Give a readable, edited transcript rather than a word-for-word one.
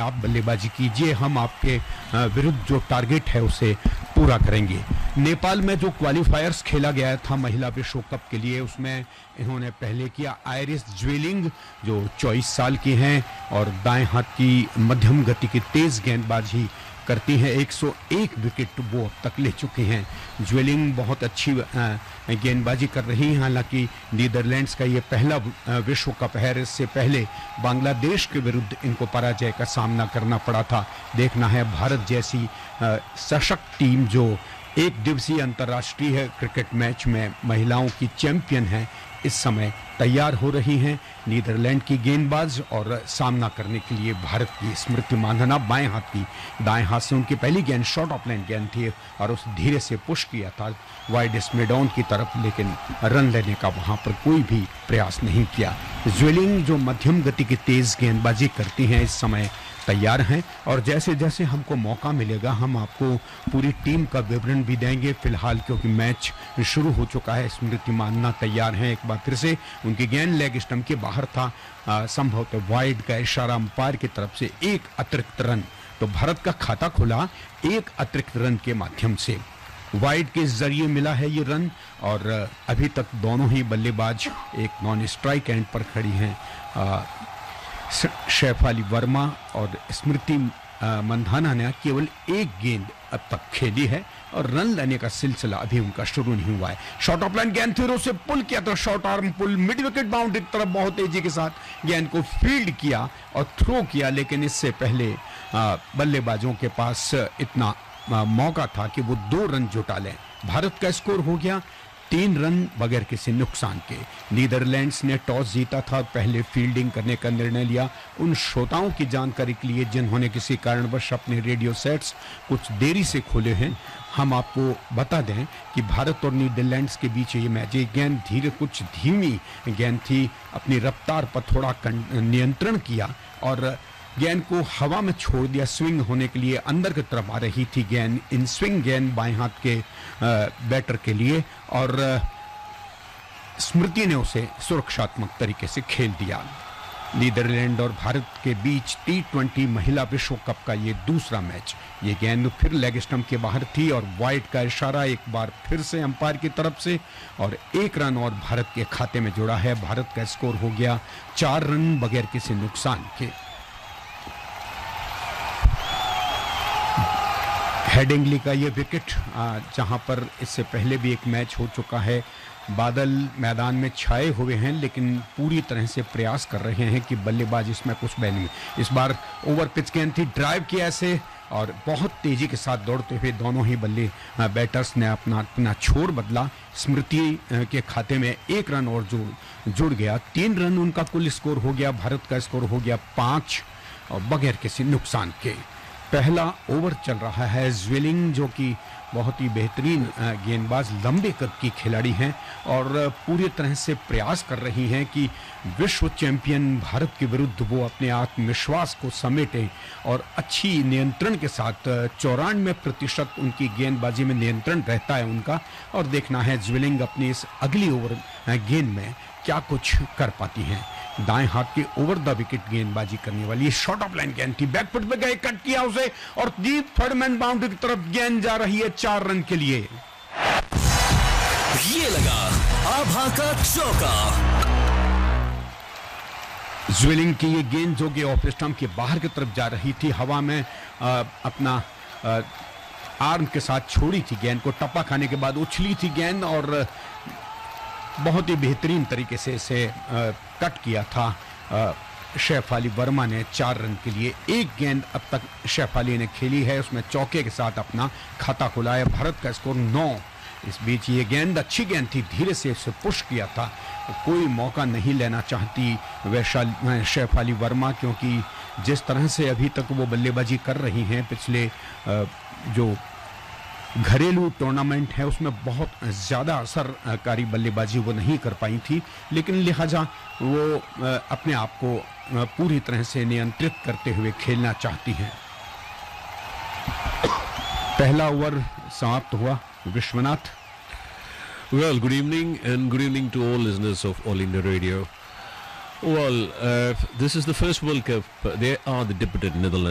आप बल्लेबाजी कीजिए, हम आपके विरुद्ध जो टारगेट है उसे पूरा करेंगे। नेपाल में जो क्वालिफायर्स खेला गया था महिला विश्व कप के लिए, उसमें इन्होंने पहले किया आइरिस ज्वेलिंग जो 24 साल की हैं और दाएं हाथ की मध्यम गति की तेज गेंदबाजी करती हैं। 101 विकेट वो अब तक ले चुकी हैं। ज्वेलिंग बहुत अच्छी गेंदबाजी कर रही हैं। हालांकि नीदरलैंड्स का ये पहला विश्व कप है। इससे पहले बांग्लादेश के विरुद्ध इनको पराजय का सामना करना पड़ा था। देखना है भारत जैसी सशक्त टीम जो एक दिवसीय अंतर्राष्ट्रीय क्रिकेट मैच में महिलाओं की चैंपियन है, इस समय तैयार हो रही हैं नीदरलैंड की गेंदबाज और सामना करने के लिए भारत की स्मृति मांधाना। बाएं हाथ की, दाएं हाथ से उनकी पहली गेंद शॉर्ट ऑफ लाइन गेंद थी और उस धीरे से पुश किया था वाइड स्मिड ऑन की तरफ, लेकिन रन लेने का वहां पर कोई भी प्रयास नहीं किया। ज्वेलिंग जो मध्यम गति की तेज गेंदबाजी करती हैं, इस समय तैयार हैं और जैसे जैसे हमको मौका मिलेगा हम आपको पूरी टीम का विवरण भी देंगे। फिलहाल क्योंकि मैच शुरू हो चुका है, स्मृति मानना तैयार हैं। एक बार फिर से उनकी गेंद लेग स्टंप के बाहर था, संभवतः वाइड का इशारा अंपायर की तरफ से। एक अतिरिक्त रन, तो भारत का खाता खुला एक अतिरिक्त रन के माध्यम से। वाइड के जरिए मिला है ये रन और अभी तक दोनों ही बल्लेबाज एक नॉन स्ट्राइक एंड पर खड़ी हैं। शेफाली वर्मा और स्मृति मंधाना ने केवल एक गेंद अब तक खेली है और रन लेने का सिलसिला अभी उनका शुरू नहीं हुआ है। शॉर्ट ऑफ लाइन गेंद फिर उसे पुल किया था, short arm pull, mid wicket boundary की तरफ बहुत तेजी के साथ गेंद को फील्ड किया और थ्रो किया, लेकिन इससे पहले बल्लेबाजों के पास इतना मौका था कि वो 2 रन जुटा लें। भारत का स्कोर हो गया 3 रन बगैर किसी नुकसान के। नीदरलैंड्स ने टॉस जीता था, पहले फील्डिंग करने का निर्णय लिया। उन श्रोताओं की जानकारी के लिए जिन्होंने किसी कारणवश अपने रेडियो सेट्स कुछ देरी से खोले हैं, हम आपको बता दें कि भारत और नीदरलैंड्स के बीच ये मैच, ये गेंद कुछ धीमी गेंद थी, अपनी रफ्तार पर थोड़ा नियंत्रण किया और गेंद को हवा में छोड़ दिया। स्विंग होने के लिए अंदर की तरफ आ रही थी गेंद, इन स्विंग गेंद बाएं हाथ के बैटर के लिए और स्मृति ने उसे सुरक्षात्मक तरीके से खेल दिया। नीदरलैंड और भारत के बीच T20 महिला विश्व कप का ये दूसरा मैच। ये गेंद फिर लेग स्टंप के बाहर थी और वाइड का इशारा एक बार फिर से अंपायर की तरफ से और 1 रन और भारत के खाते में जुड़ा है। भारत का स्कोर हो गया 4 रन बगैर किसी नुकसान के। हेडिंगली का ये विकेट, जहां पर इससे पहले भी एक मैच हो चुका है। बादल मैदान में छाए हुए हैं लेकिन पूरी तरह से प्रयास कर रहे हैं कि बल्लेबाज इसमें कुछ नहीं। इस बार ओवर पिच गेंद थी, ड्राइव किया ऐसे और बहुत तेजी के साथ दौड़ते हुए दोनों ही बैटर्स ने अपना छोर बदला। स्मृति के खाते में 1 रन और जुड़ गया। 3 रन उनका कुल स्कोर हो गया। भारत का स्कोर हो गया 5 और बगैर किसी नुकसान के। पहला ओवर चल रहा है। ज्वेलिंग जो कि बहुत ही बेहतरीन गेंदबाज, लंबे कद की खिलाड़ी हैं और पूरी तरह से प्रयास कर रही हैं कि विश्व चैंपियन भारत के विरुद्ध वो अपने आत्मविश्वास को समेटें और अच्छी नियंत्रण के साथ 94% उनकी गेंदबाजी में नियंत्रण रहता है उनका। और देखना है ज्वेलिंग अपनी इस अगली ओवर गेंद में क्या कुछ कर पाती हैं। दाएं हाथ के ओवर द विकेट गेंदबाजी करने वाली शॉर्ट ऑफ लाइन गेंद थी, बैकफुट पे गए, कट किया उसे और डीप थर्ड मैन बाउंड्री की तरफ गेंद जा रही है 4 रन के लिए। ये लगा आभा का चौका। ज्वेलिंग की ये गेंद जो कि ऑफ स्टंप के बाहर की तरफ जा रही थी, हवा में अपना आर्म के साथ छोड़ी थी गेंद को, टप्पा खाने के बाद उछली थी गेंद और बहुत ही बेहतरीन तरीके से इसे कट किया था शेफाली वर्मा ने 4 रन के लिए। एक गेंद अब तक शेफाली ने खेली है, उसमें चौके के साथ अपना खाता खुला है। भारत का स्कोर 9। इस बीच ये गेंद अच्छी गेंद थी, धीरे से उसे पुश किया था। कोई मौका नहीं लेना चाहती शेफाली वर्मा, क्योंकि जिस तरह से अभी तक वो बल्लेबाजी कर रही हैं, पिछले जो घरेलू टूर्नामेंट है उसमें बहुत ज़्यादा असरकारी बल्लेबाजी वो नहीं कर पाई थी, लेकिन लिहाजा वो अपने आप को पूरी तरह से नियंत्रित करते हुए खेलना चाहती हैं। पहला ओवर समाप्त हुआ। Vishwanath. Well, good evening and good evening to all listeners of All India Radio. Well, this is the first World Cup. They are the debutant Netherlands.